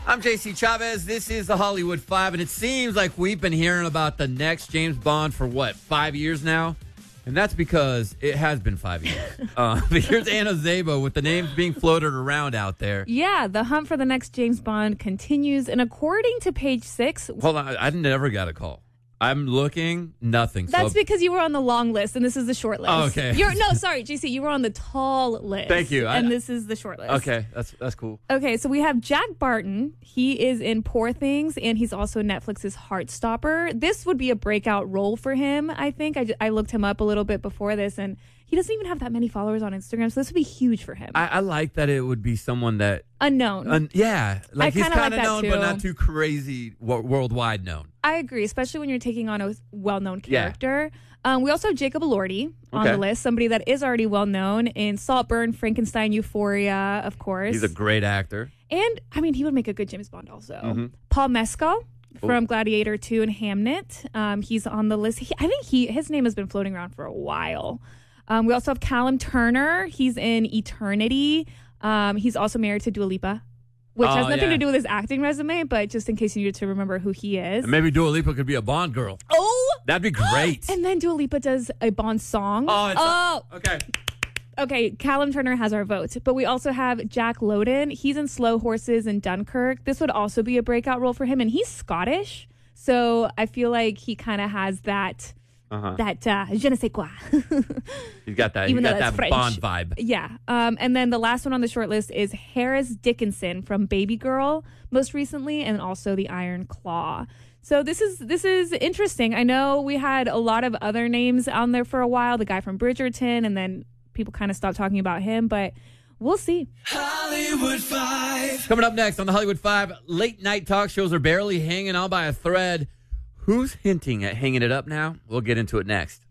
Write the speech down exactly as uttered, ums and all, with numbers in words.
I'm J C Chavez. This is the Hollywood Five, and it seems like we've been hearing about the next James Bond for, what, five years now? And that's because it has been five years. uh, but here's Anna Szabo with the names being floated around out there. Yeah, the hunt for the next James Bond continues, and according to Page Six... Hold on, I never got a call. I'm looking, nothing. That's so, because you were on the long list, and this is the short list. Oh, okay. You're, no, sorry, J C, you were on the tall list. Thank you. And I, this is the short list. Okay, that's that's cool. Okay, so we have Jack Barton. He is in Poor Things, and he's also Netflix's Heartstopper. This would be a breakout role for him, I think. I, I looked him up a little bit before this, and he doesn't even have that many followers on Instagram, so this would be huge for him. I, I like that it would be someone that... Unknown. Un, yeah, like I he's kind of like known, too. but not too crazy wo- worldwide known. I agree, especially when you're taking on a well-known Yeah. character. Um, we also have Jacob Elordi on Okay. the list, somebody that is already well-known in Saltburn, Frankenstein, Euphoria, of course. He's a great actor. And, I mean, he would make a good James Bond also. Mm-hmm. Paul Mescal from Ooh. Gladiator two and Hamnet. Um, he's on the list. He, I think he his name has been floating around for a while. Um, we also have Callum Turner. He's in Eternity. Um, he's also married to Dua Lipa, which Oh, has nothing yeah. to do with his acting resume, but just in case you needed to remember who he is. And maybe Dua Lipa could be a Bond girl. Oh! That'd be great. And then Dua Lipa does a Bond song. Oh, it's oh. A, okay. Okay, Callum Turner has our vote. But we also have Jack Lowden. He's in Slow Horses and Dunkirk. This would also be a breakout role for him. And he's Scottish. So I feel like he kind of has that, Uh-huh. that uh, je ne sais quoi. He's got that. Even He's though got that's that French. Bond vibe. Yeah. Um, and then the last one on the short list is Harris Dickinson from Baby Girl, most recently, and also The Iron Claw. So this is this is interesting. I know we had a lot of other names on there for a while. The guy from Bridgerton, and then people kind of stopped talking about him, but we'll see. Hollywood Five. Coming up next on the Hollywood Five, late night talk shows are barely hanging on by a thread. Who's hinting at hanging it up now? We'll get into it next.